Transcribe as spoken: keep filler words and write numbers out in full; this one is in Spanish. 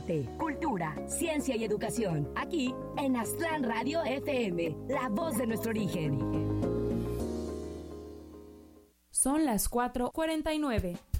arte, cultura, ciencia y educación. Aquí en Aztlán Radio F M, la voz de nuestro origen. Son las cuatro cuarenta y nueve.